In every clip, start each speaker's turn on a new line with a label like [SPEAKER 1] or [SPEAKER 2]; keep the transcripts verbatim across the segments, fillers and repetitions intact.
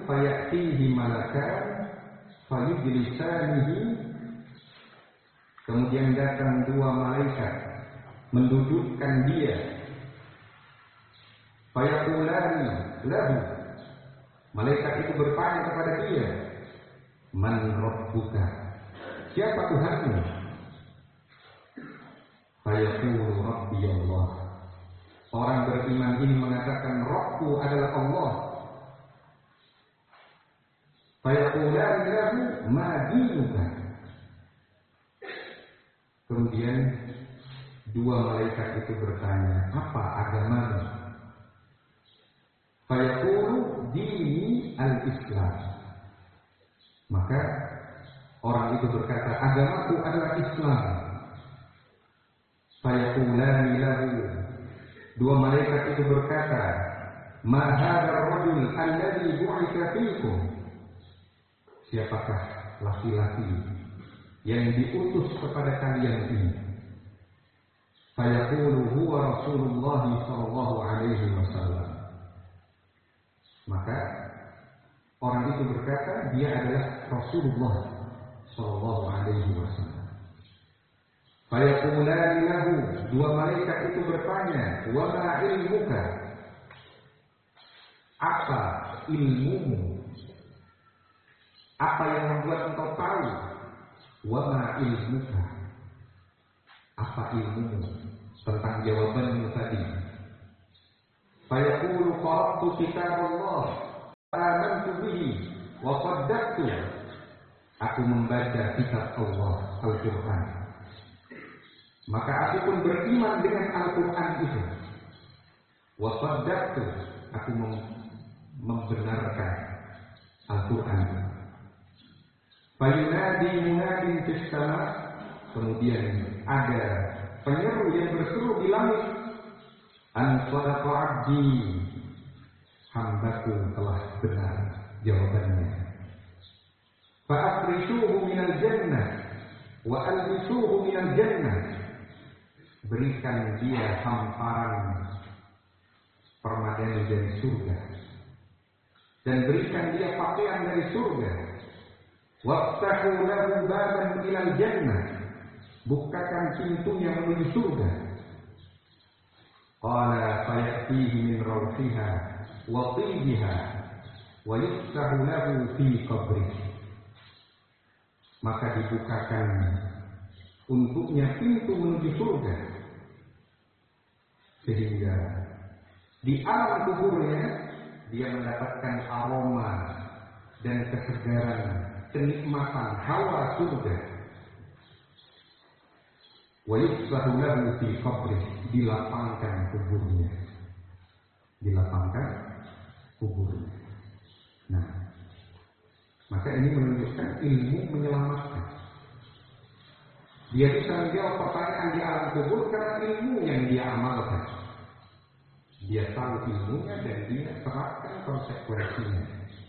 [SPEAKER 1] fayatihi malakan fayujlisanihi, kemudian datang dua malaikat mendudukkan dia, fayaqulani lahu, malaikat itu bertanya kepada dia, man rabbuka, siapa Tuhanmu? Fayaqulu rabbi Allah, orang beriman ini mengatakan Rabbku adalah Allah. Fayaqulani lahu ma dinuka, kemudian dua malaikat itu bertanya, apa agamamu? Fayaqulu dini al-Islam, maka orang itu berkata, agamaku adalah Islam. Fayaqulani lahu, dua malaikat itu berkata, ma hadzal rajul alladzi bu'itsa fiikum, siapakah laki-laki yang diutus kepada kalian ini? Fayaqulu huwa Rasulullah sallallahu alaihi wasallam, maka orang itu berkata, dia adalah Rasulullah sallallahu alaihi wasallam. Fayaqulani lahu, dua malaikat itu bertanya, wa ma ilmuka, apa ilmumu? Apa yang membuat engkau tahu? Wa ma ilmuka, apa ilmumu tentang jawabanmu tadi? Fayaqulu qara'tu kitaballah amantu bihi wa qaddaqtu, aku membaca kitab Allah, Al-Quran, maka aku pun beriman dengan Al-Quran itu. Wa qaddaqtu, aku mem- membenarkan Al-Quran. Fayunadi munadin fis sama, kemudian ada penyeru yang berseru di langit, an sadaqa abdi, hambaku telah benar jawabannya. Fa afrishuhu minal jannah wa albisuhu minal jannah, berikan dia hamparan permadani dari surga dan berikan dia pakaian dari surga. Waftahu lahu baban ilal jannah, bukakan pintunya menuju surga. Qala fayatihi min rawfiha wa tibiha wa yuftahu lahu fi qabrihi, maka dibukakan untuknya pintu menuju surga, sehingga di alam kuburnya dia mendapatkan aroma dan kesegaran, kenikmatan hawa surga. Wa yuftahu lahu fi qabrihi, dilapangkan kuburnya, dilapangkan kuburnya. Nah, maka ini menunjukkan ilmu menyelamatkan. Dia bisa menjawab pertanyaan di alam kubur karena ilmu yang dia amalkan. Dia tahu ilmunya dan dia terapkan konsekuensinya.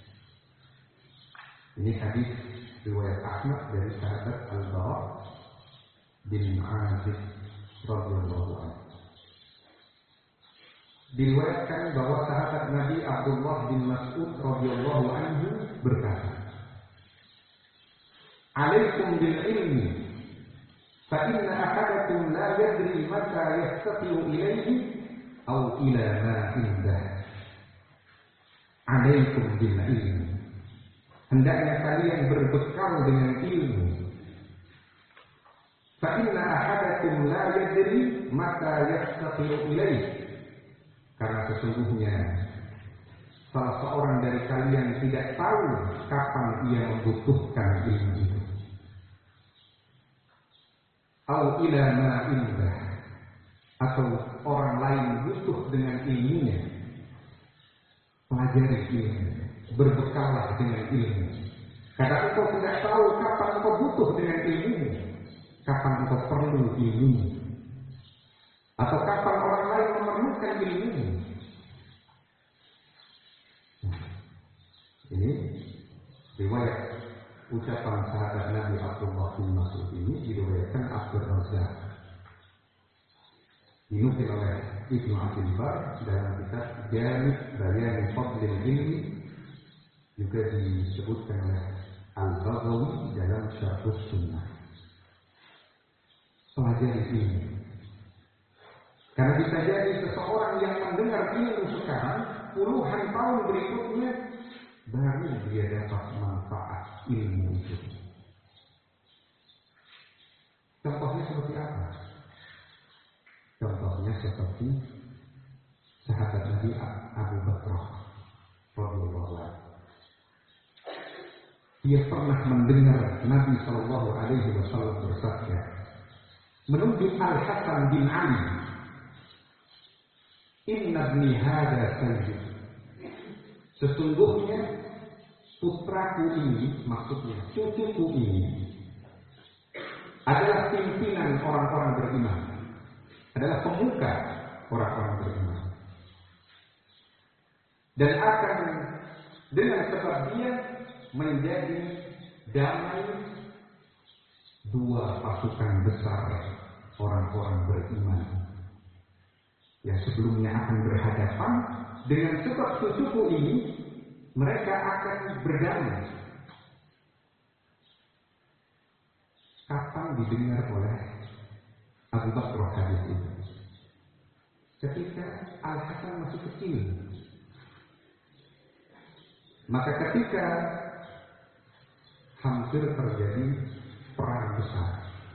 [SPEAKER 1] Ini hadis riwayat Ahmad dari sahabat Al-Bara bin Azib radhiyallahu anhu. Diriwayatkan bahwa sahabat Nabi Abdullah bin Mas'ud radhiyallahu anhu berkata, "Alaikum bil ilmi, fa inna ahadakum la yadri mata yastati'u ilayhi aw ila ma indah." Alaikum bil ilmi, hendaknya kalian berbekal dengan ilmu. Fa inna ahadakum la yadri mata yastati'u ilayhi, karena sesungguhnya salah seorang dari kalian tidak tahu kapan ia membutuhkan ilmu itu. Au ila ma indah, atau orang lain butuh dengan ilmunya. Pelajari ilmu, berbekallah dengan ilmu. Karena engkau tidak tahu kapan engkau butuh dengan ilmu, kapan engkau perlu ilmu, atau kapan orang lain memerlukan ilmu. Ini riwayat ucapan sahabat Nabi Abdullah bin Mas'ud ini diriwayatkan Abdur Razzaq, dinukil oleh Ibnu Abdul Bar dalam kitab Jami' Bayan Fadlil Ilmi juga disebutkan oleh Al-Baghawi dalam Syarhus Sunnah. Pelajari ini. Karena bisa jadi seseorang yang mendengar ilmu sekarang, puluhan tahun berikutnya baru dia dapat manfaat ilmu itu. Contohnya seperti apa? Contohnya seperti sahabat Nabi Abu Bakar radhiyallahu anhu. Dia pernah mendengar Nabi Shallallahu Alaihi Wasallam bersabda, menunjuk Al Hasan bin Ali, Inna ibni hada sayyid. Sesungguhnya putraku ini, maksudnya cucuku ini, adalah pimpinan orang-orang beriman, adalah pemuka orang-orang beriman, dan akan dengan sebab dia menjadi damai dua pasukan besar orang-orang beriman yang sebelumnya akan berhadapan. Dengan sebab cucuku ini mereka akan berdamai. Kapan didengar oleh Abu Bakar hadis itu? Ketika Al Hasan masih kecil. Maka ketika hampir terjadi perang besar,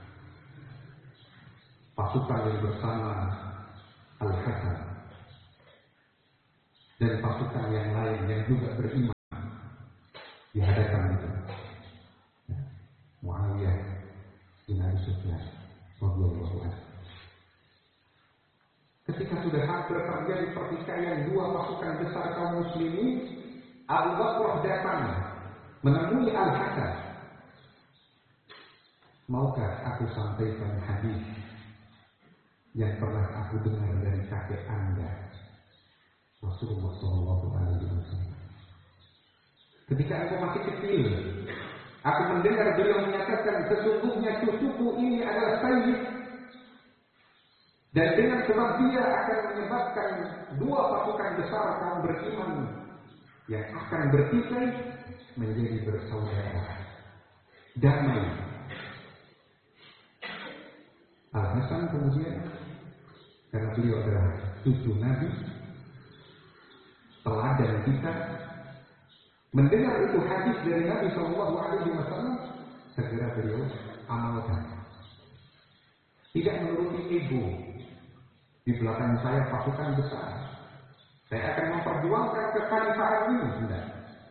[SPEAKER 1] pasukan yang bersama Al Hasan dan pasukan yang lain yang juga beriman di hadapan itu, Muawiyah bin Abi Sufyan radhiyallahu anhu. Ketika sudah hampir terjadi pertikaian dua pasukan besar kaum muslimin, Abu Bakar datang menemui Al Hasan. Maukah aku sampaikan hadis yang pernah aku dengar dari kakek Anda, Rasulullah Shallallahu Alaihi Wasallam? Ketika aku masih kecil, aku mendengar beliau menyatakan, sesungguhnya cucuku ini adalah sayyid, dan dengan sebab dia akan menyebabkan dua pasukan besar kaum beriman yang akan bertikai menjadi bersaudara, damai. Al Hasan kemudian, karena beliau adalah cucu Nabi, teladan kita, mendengar itu hadis dari Nabi Shallallahu Alaihi Wasallam, segera beliau amalkan. Tidak menuruti ego. Di belakang saya pasukan besar, saya akan memperjuangkan kekhalifahan ini. Tidak.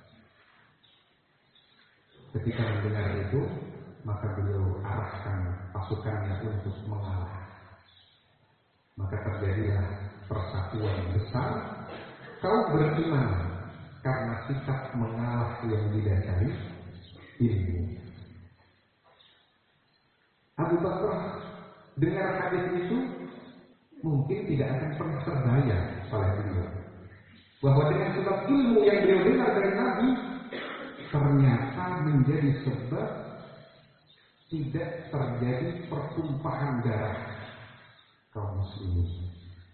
[SPEAKER 1] Ketika mendengar itu, maka beliau arahkan pasukannya untuk mengalah. Maka terjadilah persatuan besar kaum beriman karena sikap mengalah yang didasari ilmu. Abu Bakar dengar hadis itu mungkin tidak akan pernah terbayang oleh beliau bahwa dengan sebab ilmu yang beliau dengar dari Nabi ternyata menjadi sebab tidak terjadi pertumpahan darah kaum muslimin.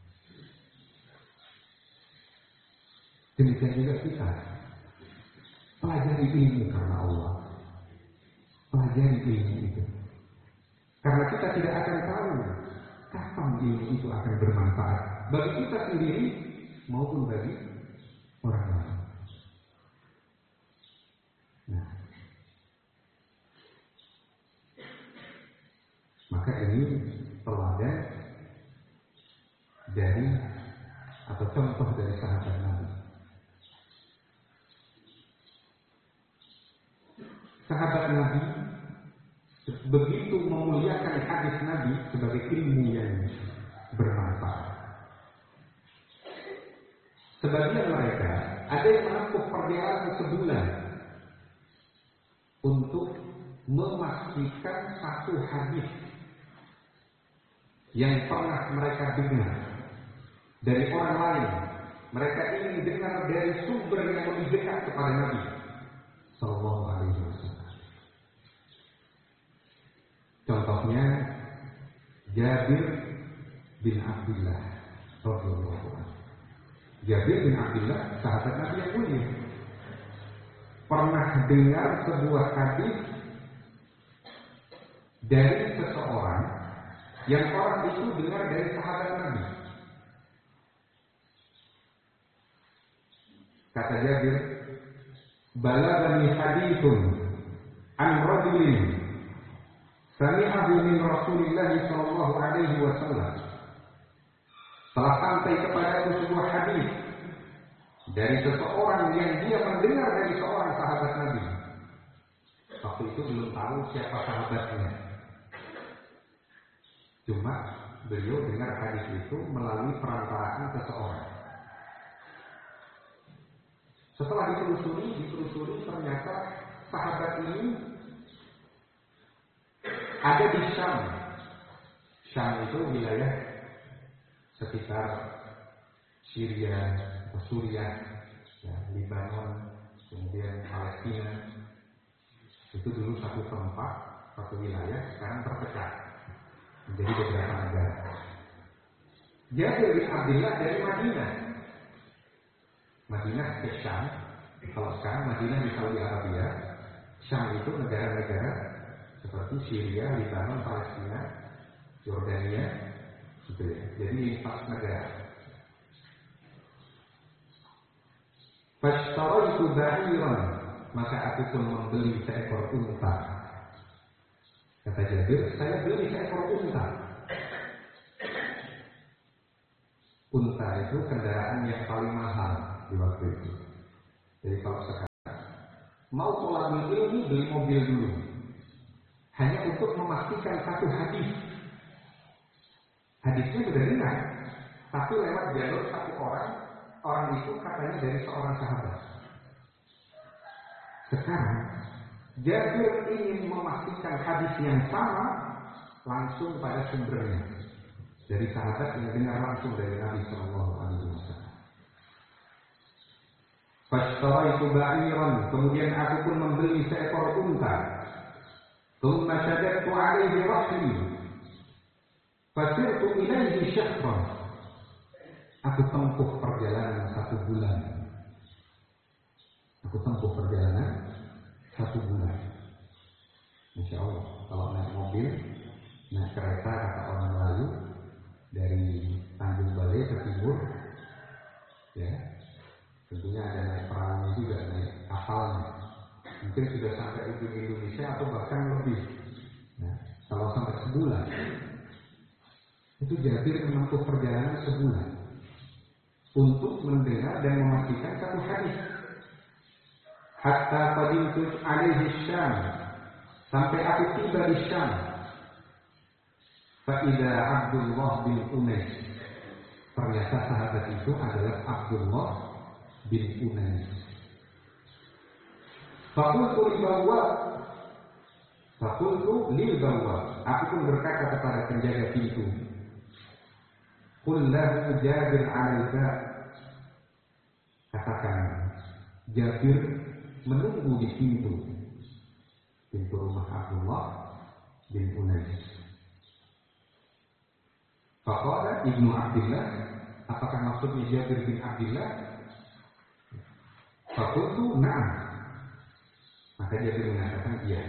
[SPEAKER 1] Demikian juga kita pelajari ilmu karena Allah, pelajari ilmu itu karena kita tidak akan tahu kapan ilmu itu akan bermanfaat bagi kita sendiri maupun bagi orang lain. Nah, maka ini teladan dari atau contoh dari sahabat Nabi. Sahabat Nabi begitu memuliakan hadis Nabi sebagai ilmu yang bermanfaat. Sebagian mereka ada yang menempuh perjalanan sebulan untuk memastikan satu hadis yang pernah mereka dengar dari orang lain. Mereka ingin dengar dari sumber yang lebih dekat kepada Nabi Sallallahu Alaihi Wasallam. Contohnya Jabir bin Abdullah radhiyallahu anhu. Jabir bin Abdullah sahabat Nabi yang mulia. pernah dengar sebuah hadis dari seseorang yang orang itu dengar dari sahabat Nabi. Kata Jabir, balagani hadithun an rajulin sami'ahu min Rasulillah sallallahu alaihi wasallam. Telah sampai kepadaku sebuah hadis dari seseorang yang dia mendengar dari seorang sahabat Nabi. Waktu itu belum tahu siapa sahabatnya. Cuma beliau dengar hadis itu melalui perantaraan seseorang. Setelah ditelusuri, ditelusuri ternyata sahabat ini ada di Syam. Syam itu wilayah sekitar Syria, Suriah, ya, Libanon, kemudian Palestina. Itu dulu satu tempat, satu wilayah, sekarang terpecah menjadi beberapa negara. Jabir bin Abdullah dari Madinah. Madinah ke Syam. Kalau sekarang Madinah di Saudi Arabia, Syam itu negara-negara seperti Syria, Libanon, Palestina, Yordania, gitu ya. Jadi empat negara. Fashtaraitu ba'iran, maka aku pun membeli seekor unta. Kata Jabir, saya beli seekor unta. Unta itu kendaraan yang paling mahal di waktu itu. Jadi kalau sekarang mau tolabul ilmi, beli mobil dulu, hanya untuk memastikan satu hadis. Hadisnya sudah dengar, tapi lewat jalur satu orang. Orang itu katanya dari seorang sahabat. Sekarang Jabir ingin memastikan hadis yang sama langsung pada sumbernya dari sahabat yang dengar langsung dari Nabi Shallallahu Alaihi Wasallam. Fashtaraitu ba'iran, kemudian aku pun membeli seekor unta. Thumma shaddadtu alaihi rahli, fasirtu ilaihi syahran. Aku tempuh perjalanan satu bulan. Aku tempuh perjalanan satu bulan. Insya Allah, kalau naik mobil, naik kereta kata orang Melayu dari Tanjung Balai ke timur, ya, tentunya ada naik perahunya juga, naik kapalnya. Mungkin sudah sampai ujung Indonesia atau bahkan lebih. Nah, kalau sampai sebulan, itu Jabir menempuh perjalanan sebulan untuk mendengar dan memastikan satu hadis. Hatta qadimtu alaihi Syam, sampai aku tiba di Syam. Fa idza Abdullah bin Unais, ternyata sahabat itu adalah Abdullah bin Unais. Faqultu lil bawwab, faqultu lil bawwab, aku pun berkata kepada penjaga pintu, qul lahu Jabir al-Ba', katakan Jabir menunggu di pintu pintu rumah Abdullah bin Unais. Faqala Ibnu Abdillah, apakah maksudnya Jabir bin Abdillah? Faqultu na'am, maka Jabir mengatakan iya.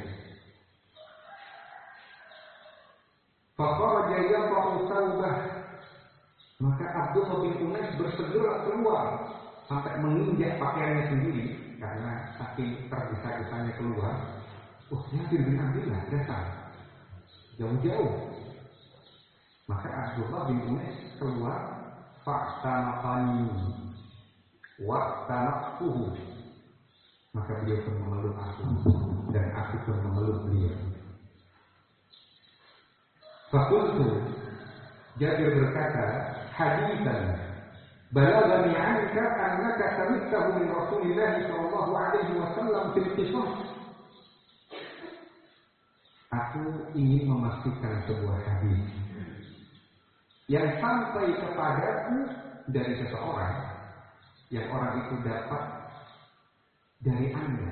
[SPEAKER 1] Faqala yaqra'u thawbah, maka Abdullah bin Unais bersegera keluar sampai menginjak pakaiannya sendiri karena saking tergesa-gesanya keluar. Oh, Jabir bin Abdillah datang jauh-jauh. Maka Abdullah bin Unais keluar, fa'tanaqani wa'tanaqtuhu, maka beliau pun memeluk aku dan aku pun memeluk beliau. Faqultu, Jabir berkata, haditsan balagani 'anka annaka sami'tahu min Rasulillah sallallahu alaihi wasallam fil qisas. Aku ingin memastikan sebuah hadis yang sampai kepadaku dari seseorang yang orang itu dapat dari Anda.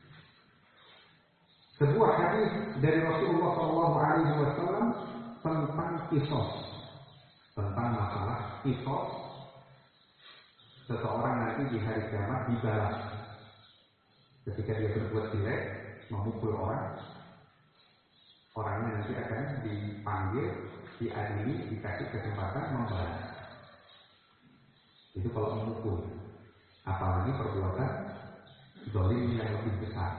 [SPEAKER 1] Sebuah hadis dari Rasulullah sallallahu alaihi wasallam tentang qisas, tentang masalah qisas. Seseorang nanti di hari kiamat dibalas Ketika dia berbuat jelek, memukul orang, orangnya nanti akan dipanggil, diadili, dikasih kesempatan membalas. Itu kalau memukul. Apalagi perbuatan zalim yang lebih besar.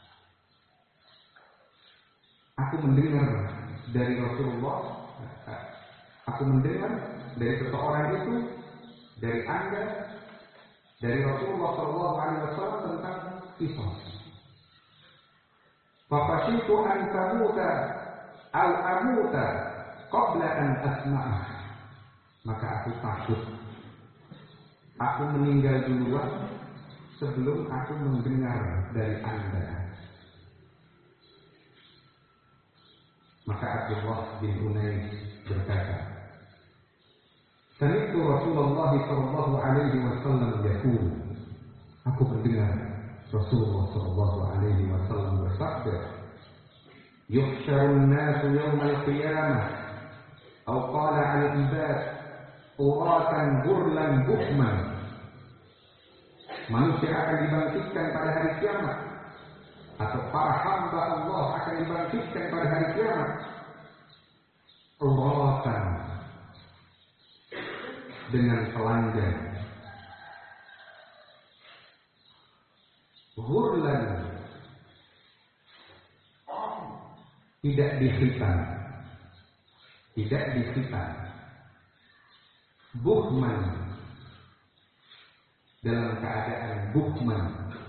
[SPEAKER 1] Aku mendengar dari Rasulullah, aku mendengar dari seseorang itu, dari Anda, dari Rasulullah shallallahu alaihi wasallam tentang qisas. Faqashitu an tamuta al amuta qabla an asma'ah. Maka aku takut aku meninggal duluan sebelum aku mendengar dari Anda. Maka Abdullah bin Unais berkata, Sami'tu Rasulullah sallallahu alaihi wasallam yaqul. Aku mendengar Rasulullah sallallahu alaihi wasallam bersabda, Yuhsyarun nasu yawmal qiyamah atau qala al-ibad uratan ghurlan buhman. Manusia akan dibangkitkan pada hari kiamat, atau para hamba Allah akan dibangkitkan pada hari kiamat uratan, dengan telanjang, ghurlan, tidak dikhitan, tidak dikhitan, buhman, dalam keadaan buhman.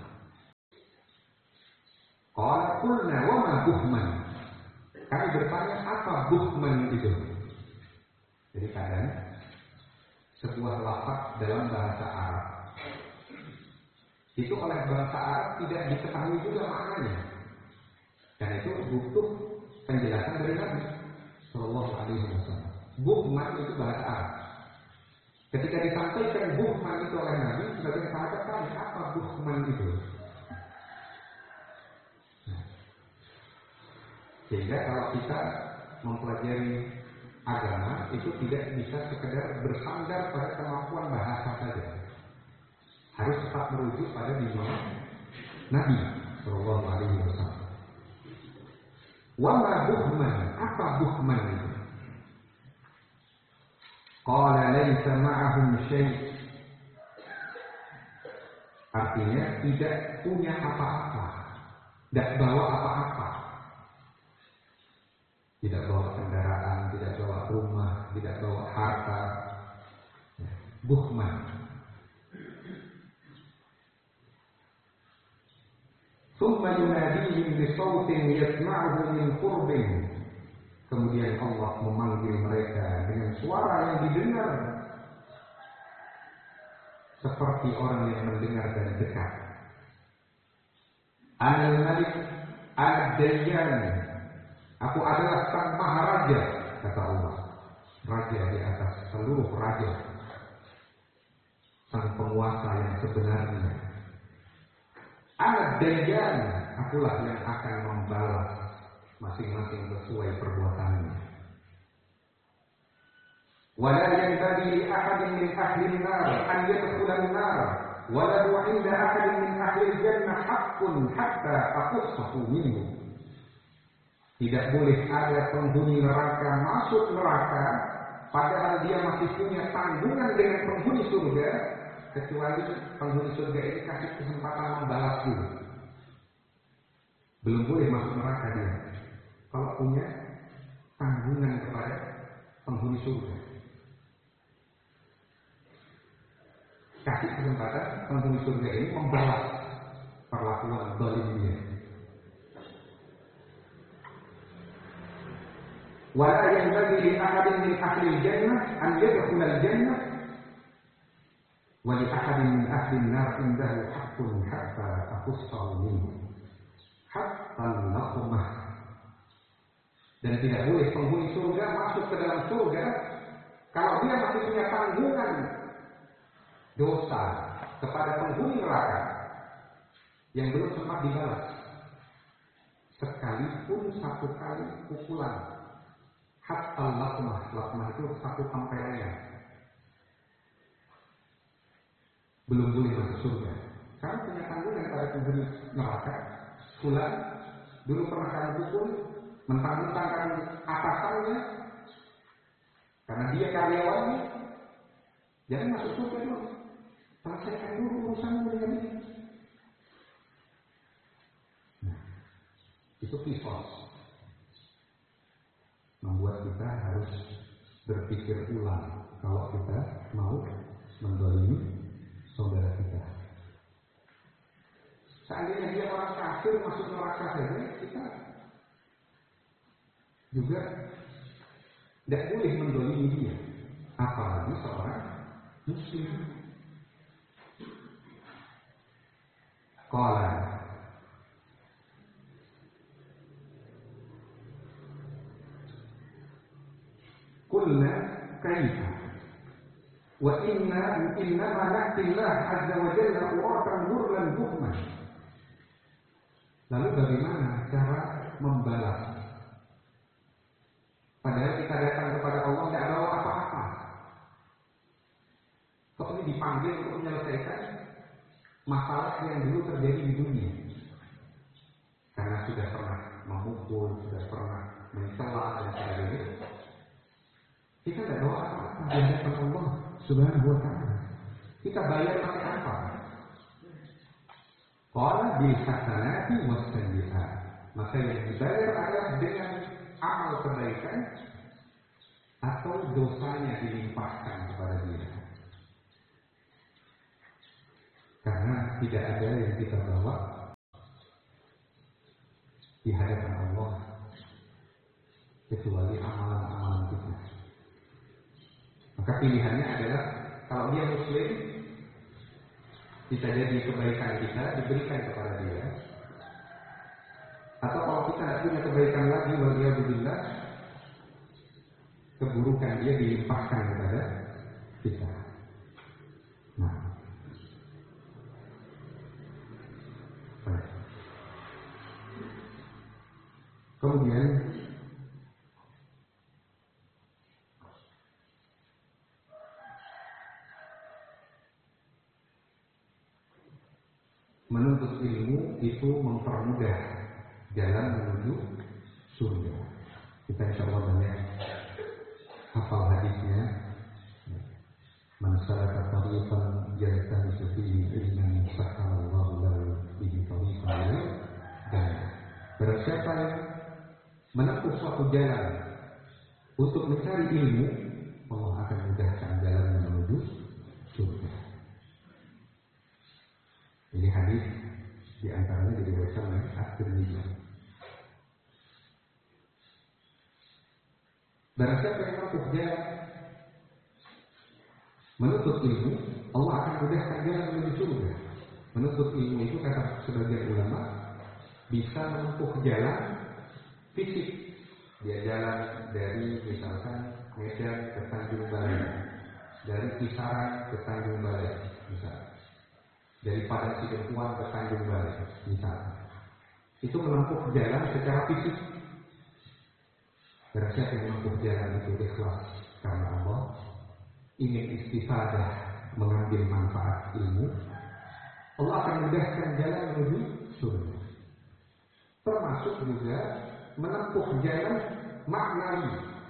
[SPEAKER 1] Qala qulna wa ma buhman. Kami bertanya, apa buhman itu? Jadi kadang sebuah lafaz dalam bahasa Arab itu oleh bahasa Arab tidak diketahui juga maknanya. Dan itu butuh penjelasan dari Nabi sallallahu alaihi wasallam. Buhman itu bahasa Arab. Ketika disampaikan buhman itu oleh Nabi, sebagian sahabat tanya, apa buhman itu? Nah, sehingga kalau kita mempelajari agama itu tidak bisa sekedar bersandar pada kemampuan bahasa saja. Harus tetap merujuk pada bimbingan Nabi sallallahu alaihi wasallam. Wa ma buhman? Apa buhman itu? Qala laisa ma'ahum syai'. Artinya tidak punya apa-apa, tidak bawa apa-apa. Tidak bawa kendaraan, tidak bawa rumah, tidak bawa harta. Buhman. Tsumma yunadihim bi shautin yasma'uhu min qurbin. Kemudian Allah memanggil mereka dengan suara yang didengar seperti orang yang mendengar dari dekat. Anal Malik Ad-Dayyan. Aku adalah sang maharaja, kata Allah. Raja di atas seluruh raja. Sang penguasa yang sebenarnya. Ad-Dayyan. Akulah yang akan membalas masing-masing sesuai perbuatannya. Wala yanbaghi li ahadin min ahli an-nar an yadkhula an-nar wa la 'inda ahadin min ahli al-jannah haqqun hatta aqussahu minhu. Tidak boleh ada penghuni neraka masuk neraka padahal dia masih punya tanggungan dengan penghuni surga, kecuali penghuni surga ini kasih kesempatan membalas dulu. Belum boleh masuk neraka dia kalau punya tanggungan kepada penghuni surga. Kasih kesempatan penghuni surga ini membalas perlakuan zalimnya. Wala yanbaghi li ahadin min ahli al-jannah an yadkhula al-jannah wa li ahadin min ahli an-nar indahu haqqun hatta aqussahu minhu. Hatta al-laqmah. Dan tidak boleh penghuni surga masuk ke dalam surga kalau dia masih punya tanggungan dosa kepada penghuni neraka yang belum sempat dibalas, sekalipun satu kali pukulan. Hatta al-laqmah. Laqmah itu satu tempelannya. Belum boleh masuk surga Kamu punya tanggungan pada penghuni neraka. Fulan, dulu pernah kamu pukul, mentang-mentang kamu atasannya, karena dia karyawannya, jangan masuk surga dulu. Selesaikan dulu urusanmu dengan dia. Nah, itu kisos. Membuat kita harus berpikir ulang kalau kita mau mendolimi saudara kita. Seandainya dia orang kafir masuk neraka saja, kita juga tidak boleh mendolimi dia, apalagi seorang muslim. Qala qulna kaifa wa inna innama na'ti Allah azza wa jalla uratan murlan buhman. Lalu bagaimana cara membalas? Padahal kita datang kepada Allah tidak bawa apa-apa. Kok ini dipanggil untuk menyelesaikan masalah yang dulu terjadi di dunia? Karena sudah pernah memukul, sudah pernah mencela dan sebagainya. Kita tidak bawa apa-apa di hadapan Allah Subhanahu wa ta'ala. Kita bayar pakai apa? Qala bil hasanati was sayyi'at. Maka yang dibayar adalah dengan amal kebaikan atau dosanya dilimpahkan kepada dia. Karena tidak ada yang kita bawa di hadapan Allah kecuali amalan-amalan kita. Maka pilihannya adalah kalau dia muslim, bisa jadi kebaikan kita diberikan kepada dia. Atau kalau kita tidak punya kebaikan lagi, waliyadzubillah, keburukan dia dilimpahkan kepada kita. Nah, baik. Kemudian menuntut ilmu itu mempermudah jalan menuju surga. Kita insya Allah banyak hafal hadisnya. Man salaka tariqan yaltamisu fihi ilman sahhalallahu lahu bihi tariqan ila jannah. Barang siapa yang menempuh suatu jalan untuk mencari ilmu, Allah akan mudahkan jalan menuju surga. Ini hadis di antaranya diriwayatkan oleh At-Tirmidzi. Barang siapa yang menempuh jalan menuntut ilmu, Allah akan mudahkan jalan menuju surga. Menuntut ilmu itu kata sebagian ulama bisa menempuh jalan fisik. Dia jalan dari misalkan Medan ke Tanjung Balai, dari Kisaran ke Tanjung Balai, misalnya. Dari Padang Sidempuan ke Tanjung Balai, misalnya. Itu menempuh jalan secara fisik. Karena siapa yang menempuh jalan itu ikhlas karena Allah, ingin istifadah, mengambil manfaat ilmu, Allah akan mudahkan jalan menuju surga. Termasuk juga menempuh jalan maknawi.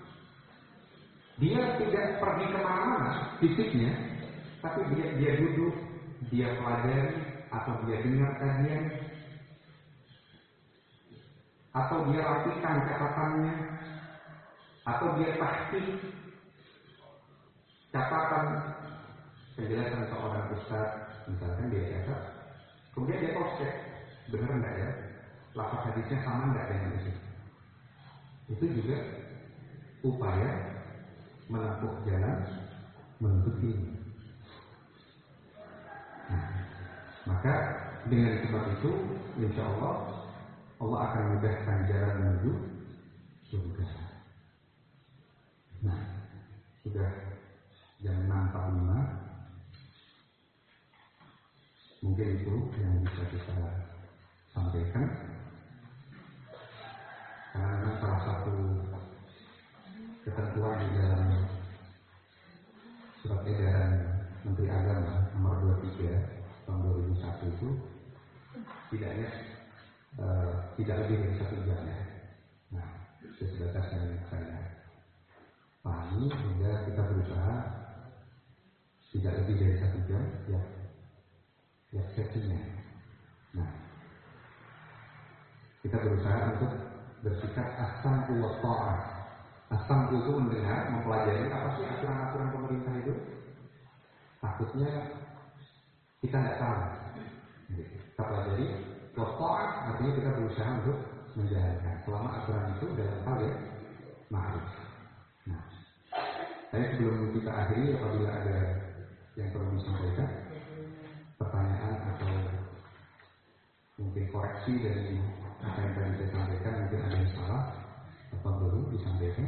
[SPEAKER 1] Dia tidak pergi kemana-mana fisiknya, tapi dia, dia duduk, dia pelajari, atau dia dengar kajian, atau dia rapikan catatannya, atau dia tahqiq catatan penjelasan seorang ustaz, misalkan dia catat, kemudian dia cross check, benar enggak ya, lafaz hadisnya sama enggak dengan itu. Itu juga upaya menempuh jalan menuntut ilmu. Nah, maka dengan sebab itu, insya Allah Allah akan mudahkan jalan menuju surga. Nah, sudah jam enam empat puluh lima. Mungkin itu yang bisa kita sampaikan. Karena memang salah satu ketentuan di dalam surat edaran Menteri Agama nomor dua puluh tiga tahun dua ribu puluh satu itu tidaknya uh, tidak lebih dari satu jam ya. Nah, sebatas yang saya pahami sehingga kita berusaha tidak lebih dari satu jam ya, ya sesinya. Nah, kita berusaha untuk bersikap as-sam'u wa ta'ah. As-sam'u itu mendengar, mempelajari apa sih aturan-aturan pemerintah itu. Takutnya kita tidak tahu. Kita pelajari. Wa ta'ah artinya kita berusaha untuk menjalankan selama aturan itu dalam hal yang ma'ruf. Nah, saya sebelum kita akhiri, apabila ada yang perlu disampaikan, pertanyaan atau mungkin koreksi dari apa yang tadi saya sampaikan, mungkin ada yang salah, apa perlu disampaikan?